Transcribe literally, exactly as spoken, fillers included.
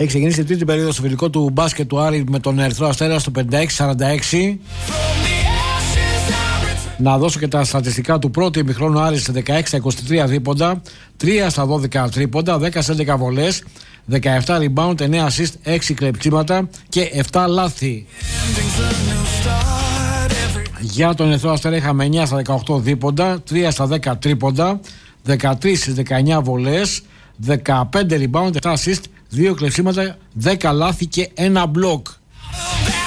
Έχει ξεκινήσει η τρίτη περίοδο στο φιλικό του μπάσκετ του Άρη με τον Ερυθρό Αστέρα στο πενήντα έξι σαράντα έξι. Να δώσω και τα στατιστικά του πρώτου ημιχρόνου. Άρης δεκαέξι στα είκοσι τρία δίποντα, τρία στα δώδεκα τρίποντα, δέκα στα έντεκα βολές, δεκαεπτά rebound, εννέα assist, έξι κλεψίματα και επτά λάθη. Για τον Ερυθρό Αστέρα είχαμε εννέα στα δεκαοκτώ δίποντα, τρία στα δέκα τρίποντα, δεκατρία στις δεκαεννέα βολές, δεκαπέντε rebound, επτά assist, δύο κλεψίματα, δέκα λάθη και ένα μπλοκ.